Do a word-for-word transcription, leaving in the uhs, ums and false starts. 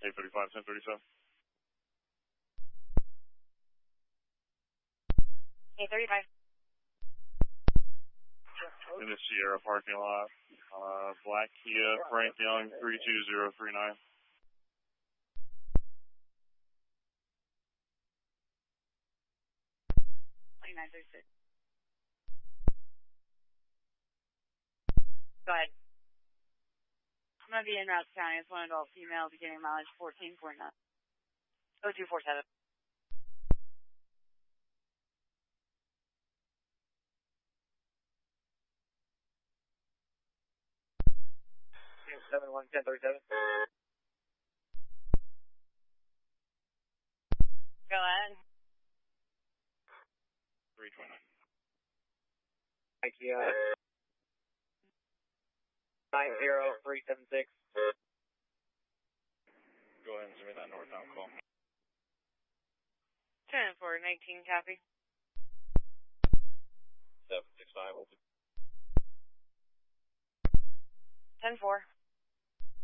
eight thirty-five, ten thirty-seven. eight thirty-five. In the Sierra parking lot, uh, Black Kia, Frank Young, three two zero three nine. twenty-nine thirty-six. Go ahead. I'm going to be in Routes County. It's one adult female beginning mileage fourteen forty-nine. oh two four seven. seven one ten thirty-seven. Go ahead. three twenty-nine. Thank you. nine zero three seven six. Go ahead and submit that northbound call. ten four nineteen, copy. seven six five. ten four.